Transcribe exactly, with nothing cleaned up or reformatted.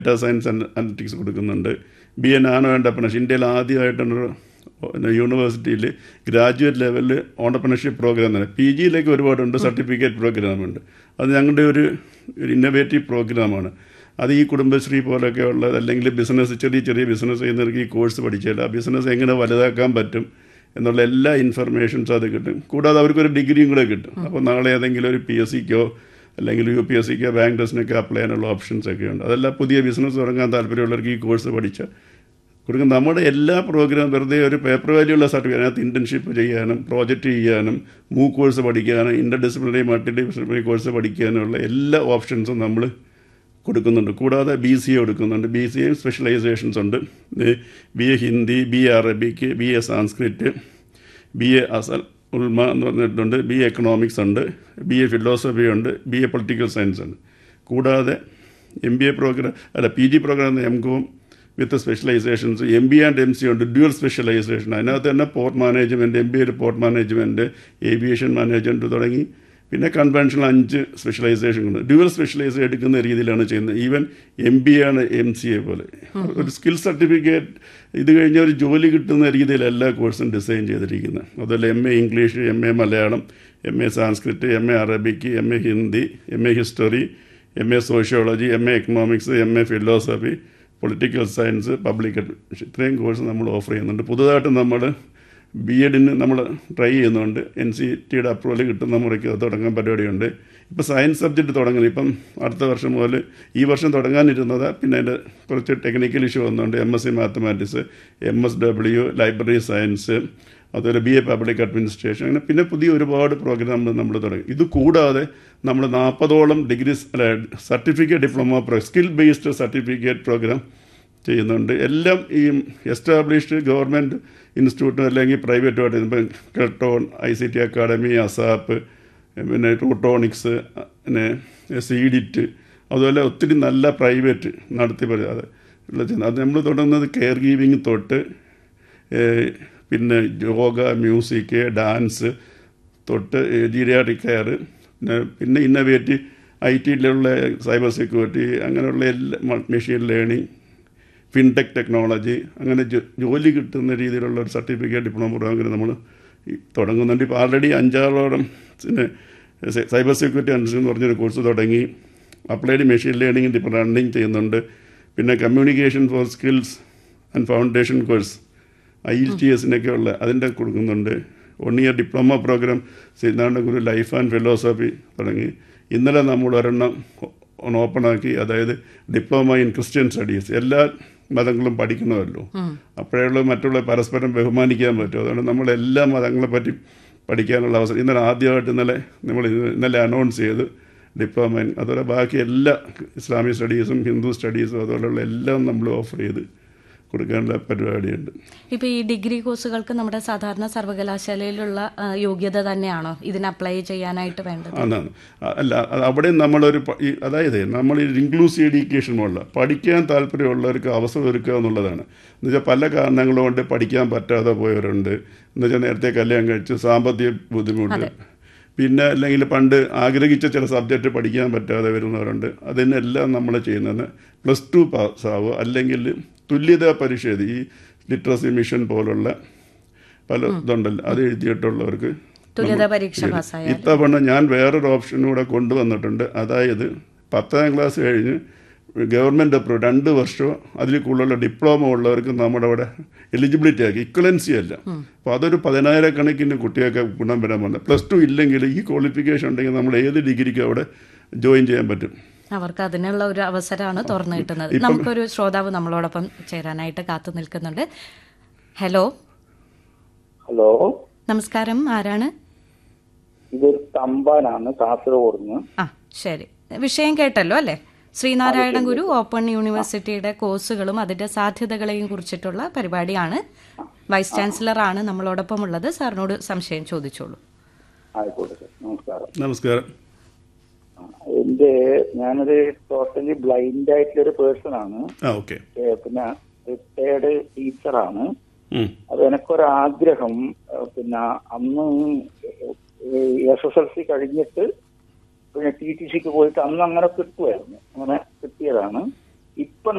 Data science analytics കൊടുക്കുന്നുണ്ട്. B A nano entrepreneurship ഇന്ത്യയിൽ ആദ്യമായിട്ടൊരു യൂണിവേഴ്സിറ്റിയിൽ ഗ്രാജുവേറ്റ് ലെവലിൽ ഓണ്ടർപ്രണർഷിപ്പ് പ്രോഗ്രാം തന്നെ. പി ജിയിലേക്ക് ഒരുപാടുണ്ട്, സർട്ടിഫിക്കറ്റ് പ്രോഗ്രാമുണ്ട്. അത് ഞങ്ങളുടെ ഒരു ഇന്നോവേറ്റീവ് പ്രോഗ്രാമാണ്. അത് ഈ കുടുംബശ്രീ പോലൊക്കെ ഉള്ളത് അല്ലെങ്കിൽ ബിസിനസ് ചെറിയ ചെറിയ ബിസിനസ് ചെയ്യുന്നവർക്ക് ഈ കോഴ്സ് പഠിച്ചാൽ ആ ബിസിനസ് എങ്ങനെ വലുതാക്കാൻ പറ്റും എന്നുള്ള എല്ലാ ഇൻഫർമേഷൻസും അത് കിട്ടും. കൂടാതെ അവർക്കൊരു ഡിഗ്രിയും കൂടെ കിട്ടും. അപ്പോൾ നാളെ ഏതെങ്കിലും ഒരു പി എസ് സിക്കോ അല്ലെങ്കിൽ U P S സിക്കോ bank ടെസ്റ്റിനൊക്കെ apply ചെയ്യാനുള്ള ഓപ്ഷൻസ് ഒക്കെ ഉണ്ട്. അതെല്ലാം പുതിയ ബിസിനസ് തുടങ്ങാൻ താല്പര്യമുള്ളവർക്ക് ഈ കോഴ്സ് പഠിച്ചാൽ കൊടുക്കും. നമ്മുടെ എല്ലാ പ്രോഗ്രാം വെറുതെ ഒരു പേപ്പർ വാല്യൂ ഉള്ള സർട്ടിഫിക്കറ്റ്, അതിനകത്ത് ഇൻറ്റേൺഷിപ്പ് ചെയ്യാനും പ്രോജക്റ്റ് ചെയ്യാനും മൂ കോഴ്സ് പഠിക്കാനും ഇൻ്റർ ഡിസിപ്ലിനറി മൾട്ടി ഡിസിപ്ലിനറി കോഴ്സ് പഠിക്കാനുള്ള എല്ലാ ഓപ്ഷൻസും നമ്മൾ കൊടുക്കുന്നുണ്ട്. കൂടാതെ ബി സി എ കൊടുക്കുന്നുണ്ട്. ബി സി എ സ്പെഷ്യലൈസേഷൻസ് ഉണ്ട്. B A Hindi, B A Arabic, B A Sanskrit, B A അസൽ ഉൽമ എന്ന് പറഞ്ഞിട്ടുണ്ട്, ബി എ എക്കണോമിക്സ് ഉണ്ട്, ബി എ ഫിലോസഫി ഉണ്ട്, ബി എ പൊളിറ്റിക്കൽ സയൻസ് ഉണ്ട്. കൂടാതെ എം ബി എ പ്രോഗ്രാം അല്ല P G programme M com with specialisations, M B A and M C ഉണ്ട്, dual specialisation. അതിനകത്ത് തന്നെ പോർട്ട് മാനേജ്മെൻറ്റ്, എം ബി എയിൽ port management, aviation management തുടങ്ങി പിന്നെ conventional അഞ്ച് സ്പെഷ്യലൈസേഷൻ ഉണ്ട്. ഡ്യുവൽ സ്പെഷ്യലൈസേഷൻ എടുക്കുന്ന രീതിയിലാണ് ചെയ്യുന്നത്. ഈവൻ എം ബി എ ആണ് എം സി എ പോലെ. ഒരു സ്കിൽ സർട്ടിഫിക്കറ്റ് ഇത് കഴിഞ്ഞാൽ ഒരു ജോലി കിട്ടുന്ന രീതിയിൽ എല്ലാ കോഴ്സും ഡിസൈൻ ചെയ്തിരിക്കുന്നത്. അതുപോലെ M A English, M A Malayalam, M A Sanskrit, M A Arabic, M A Hindi, M A history, M A sociology, M A economics, M A philosophy, political science, public administration, ഇത്രയും കോഴ്സ് നമ്മൾ ഓഫർ ചെയ്യുന്നുണ്ട്. പുതുതായിട്ട് നമ്മൾ B എഡിന് നമ്മൾ try ചെയ്യുന്നുണ്ട്. N C ടിയുടെ approval കിട്ടുന്ന മുറയ്ക്ക് അത് തുടങ്ങാൻ പരിപാടിയുണ്ട്. ഇപ്പോൾ സയൻസ് സബ്ജക്റ്റ് തുടങ്ങുന്നത് ഇപ്പം അടുത്ത വർഷം മുതൽ ഈ വർഷം തുടങ്ങാനിരുന്നത്. പിന്നെ അതിൻ്റെ കുറച്ച് ടെക്നിക്കൽ ഇഷ്യൂ വന്നുകൊണ്ട് M S C mathematics, M S W, library science, അതുപോലെ ബി എ പബ്ലിക് അഡ്മിനിസ്ട്രേഷൻ, അങ്ങനെ പിന്നെ പുതിയ ഒരുപാട് പ്രോഗ്രാം നമ്മൾ തുടങ്ങി. ഇത് കൂടാതെ നമ്മൾ നാൽപ്പതോളം ഡിഗ്രി അല്ല certificate diploma pro skill based certificate programme ചെയ്യുന്നുണ്ട്. എല്ലാം ഈ എസ്റ്റാബ്ലിഷ്ഡ് ഗവൺമെൻറ് ഇൻസ്റ്റിറ്റ്യൂട്ട് അല്ലെങ്കിൽ പ്രൈവറ്റുമായിട്ട് ഇപ്പം Keltron, I C T academy, ASAP, പിന്നെ റൂട്ടോണിക്സ്, പിന്നെ സീഡിറ്റ്, അതുപോലെ ഒത്തിരി നല്ല പ്രൈവറ്റ് നടത്തി അത് ഉള്ള ചെയ്യുന്നത്. അത് നമ്മൾ തുടങ്ങുന്നത് കെയർ ഗീവിങ് തൊട്ട് പിന്നെ യോഗ, മ്യൂസിക്, ഡാൻസ് തൊട്ട് ജീരിയാട്രിക് കെയർ, പിന്നെ പിന്നെ ഇന്നോവേറ്റീവ് ഐ ടിയിലുള്ള സൈബർ സെക്യൂരിറ്റി, അങ്ങനെയുള്ള എല്ലാ മെഷീൻ ലേണിംഗ്, ഫിൻടെക് ടെക്നോളജി, അങ്ങനെ ജോലി കിട്ടുന്ന രീതിയിലുള്ള ഒരു സർട്ടിഫിക്കറ്റ് ഡിപ്ലോമ പ്രോഗ്രാം നമ്മൾ തുടങ്ങുന്നുണ്ട്. ഇപ്പോൾ ആൾറെഡി അഞ്ചാറോളം പിന്നെ സൈബർ സെക്യൂരിറ്റി അനലിസ്റ്റ് എന്ന് പറഞ്ഞൊരു കോഴ്സ് തുടങ്ങി. അപ്ലൈഡ് മെഷീൻ ലേണിംഗ് ഇപ്പോൾ റണ്ണിങ് ചെയ്യുന്നുണ്ട്. പിന്നെ communication four skills and foundation course I L T എസിനൊക്കെ ഉള്ള അതിൻ്റെ കൊടുക്കുന്നുണ്ട്. One year diploma programme Siddhanta Guru life and philosophy തുടങ്ങി. ഇന്നലെ നമ്മൾ ഒരെണ്ണം ഓപ്പണാക്കി, അതായത് ഡിപ്ലോമ ഇൻ ക്രിസ്ത്യൻ സ്റ്റഡീസ്. എല്ലാ മതങ്ങളും പഠിക്കണമല്ലോ, അപ്പോഴുള്ള മറ്റുള്ള പരസ്പരം ബഹുമാനിക്കാൻ പറ്റും. അതുകൊണ്ട് നമ്മൾ എല്ലാ മതങ്ങളെ പറ്റി പഠിക്കാനുള്ള അവസരം ഇന്നലെ ആദ്യമായിട്ട് ഇന്നലെ നമ്മൾ ഇന്നലെ അനൗൺസ് ചെയ്ത് ഡിപ്ലോമ. അതുപോലെ ബാക്കി എല്ലാ ഇസ്ലാമിക് സ്റ്റഡീസും ഹിന്ദു സ്റ്റഡീസും അതുപോലെയുള്ള എല്ലാം നമ്മൾ ഓഫർ ചെയ്ത് കൊടുക്കാനുള്ള പരിപാടിയുണ്ട്. ഇപ്പോൾ ഈ ഡിഗ്രി കോഴ്സുകൾക്ക് നമ്മുടെ സാധാരണ സർവകലാശാലയിലുള്ള യോഗ്യത തന്നെയാണോ ഇതിന് അപ്ലൈ ചെയ്യാനായിട്ട് വേണ്ടത്? അതാണ് അല്ല, അവിടെ നമ്മളൊരു അതായത് നമ്മൾ ഈ ഇൻക്ലൂസീവ് എഡ്യൂക്കേഷൻ പോലുള്ള പഠിക്കാൻ താല്പര്യമുള്ളവർക്ക് അവസരം ഒരുക്കുക എന്നുള്ളതാണ്. എന്നുവെച്ചാൽ പല കാരണങ്ങൾ കൊണ്ട് പഠിക്കാൻ പറ്റാതെ പോയവരുണ്ട്. എന്നുവെച്ചാൽ നേരത്തെ കല്യാണം കഴിച്ച് സാമ്പത്തിക ബുദ്ധിമുട്ട്, പിന്നെ അല്ലെങ്കിൽ പണ്ട് ആഗ്രഹിച്ച ചില സബ്ജക്റ്റ് പഠിക്കാൻ പറ്റാതെ വരുന്നവരുണ്ട്. അതിനെല്ലാം നമ്മൾ ചെയ്യുന്നത് പ്ലസ് ടു പാസ്സാവുക, അല്ലെങ്കിൽ തുല്യതാ പരീക്ഷ എഴുതി ഈ ലിറ്ററസി മിഷൻ പോലുള്ള പല ഇതുണ്ടല്ലോ, അത് എഴുതിയിട്ടുള്ളവർക്ക് ഇത്തവണ ഞാൻ വേറൊരു ഓപ്ഷൻ കൂടെ കൊണ്ടുവന്നിട്ടുണ്ട്. അതായത് പത്താം ക്ലാസ് കഴിഞ്ഞ് ഗവൺമെൻറ് അപ്രൂവ് രണ്ട് വർഷമോ അതിൽ കൂടുതലുള്ള ഡിപ്ലോമ ഉള്ളവർക്ക് നമ്മുടെ അവിടെ എലിജിബിലിറ്റി ആക്കി, ഇക്വലൻസി അല്ല. അപ്പോൾ അതൊരു പതിനായിരക്കണക്കിന് കുട്ടികൾക്ക് ഗുണം വരാൻ പോകുന്നത്. പ്ലസ് ടു ഇല്ലെങ്കിൽ ഈ ക്വാളിഫിക്കേഷൻ ഉണ്ടെങ്കിൽ നമ്മൾ ഏത് ഡിഗ്രിക്കും അവിടെ ജോയിൻ ചെയ്യാൻ പറ്റും. അവർക്ക് അതിനുള്ള ഒരു അവസരമാണ് തുറന്നു കിട്ടുന്നത്. നമുക്കൊരു ശ്രോതാവ് നമ്മളോടൊപ്പം ചേരാനായിട്ട് കാത്തു നിൽക്കുന്നുണ്ട്. ഹലോ ഹലോ നമസ്കാരം, ആരാണ്? ഇതൊരു തമ്പാനാണ്, കാസർഗോഡ്. ആ ശരി, വിഷയം കേട്ടല്ലോ അല്ലേ? ശ്രീനാരായണ ഗുരു ഓപ്പൺ യൂണിവേഴ്സിറ്റിയുടെ കോഴ്സുകളും അതിന്റെ സാധ്യതകളെയും കുറിച്ചിട്ടുള്ള പരിപാടിയാണ്. വൈസ് ചാൻസലർ ആണ് നമ്മളോടൊപ്പം ഉള്ളത്. സാറിനോട് സംശയം ചോദിച്ചോളൂ. ആയിക്കോട്ടെ, നമസ്കാരം. നമസ്കാരം. എന്റെ ഞാനൊരു ടോട്ടലി ബ്ലൈൻഡ് ആയിട്ടുള്ളൊരു പേഴ്സൺ ആണ്. പിന്നെ റിട്ടയർഡ് ടീച്ചറാണ്. അത് എനക്കൊരാഗ്രഹം, പിന്നെ അന്ന് എസ് എസ് എൽ സി കഴിഞ്ഞിട്ട് പിന്നെ ടി ടി സിക്ക് പോയിട്ട് അന്ന് അങ്ങനെ കിട്ടുമായിരുന്നു, അങ്ങനെ കിട്ടിയതാണ്. ഇപ്പൊ